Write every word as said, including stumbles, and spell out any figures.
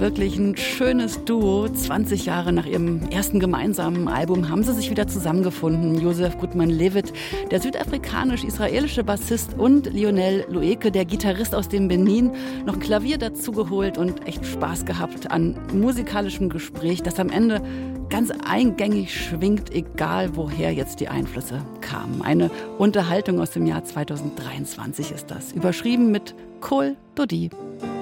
wirklich ein schönes Duo. zwanzig Jahre nach ihrem ersten gemeinsamen Album haben sie sich wieder zusammengefunden. Joseph Gutman-Levitt, der südafrikanisch-israelische Bassist, und Lionel Loeke, der Gitarrist aus dem Benin, noch ein Klavier dazu geholt und echt Spaß gehabt an musikalischem Gespräch, das am Ende ganz eingängig schwingt, egal woher jetzt die Einflüsse kamen. Eine Unterhaltung aus dem Jahr zweitausenddreiundzwanzig ist das, überschrieben mit Kol Dodi.